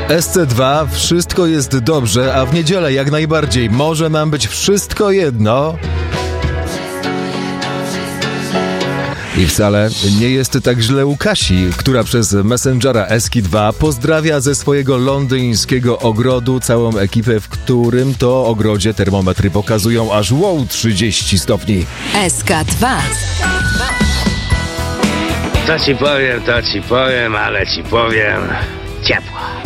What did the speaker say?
SC2 wszystko jest dobrze, a w niedzielę jak najbardziej może nam być wszystko jedno. I wcale nie jest tak źle u Kasi, która przez Messengera Eski2 pozdrawia ze swojego londyńskiego ogrodu całą ekipę, w którym to ogrodzie termometry pokazują aż 30 stopni. SK2. To ci powiem, ale ci powiem. Ciepło.